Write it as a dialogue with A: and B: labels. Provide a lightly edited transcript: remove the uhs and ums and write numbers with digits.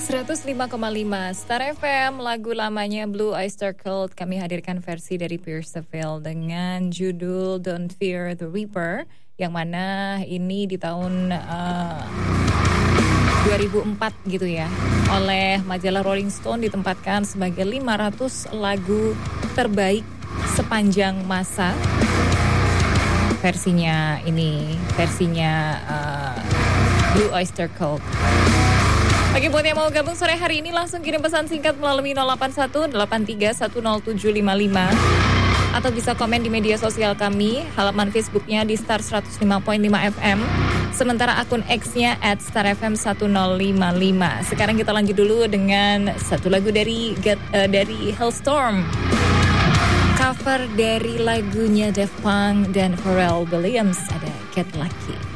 A: 105,5 Star FM, lagu lamanya Blue Oyster Cult. Kami hadirkan versi dari Pierce the Veil dengan judul Don't Fear the Reaper, yang mana ini di tahun 2004 gitu ya, oleh majalah Rolling Stone ditempatkan sebagai 500 lagu terbaik sepanjang masa. Versinya Blue Oyster Cult. Bagi buat yang mau gabung sore hari ini, langsung kirim pesan singkat melalui 081-83-10755 atau bisa komen di media sosial kami, halaman Facebooknya di Star 105.5 FM, sementara akun X-nya @starfm1055. Sekarang kita lanjut dulu dengan satu lagu dari Hellstorm, cover dari lagunya Daft Punk dan Pharrell Williams, ada Get Lucky.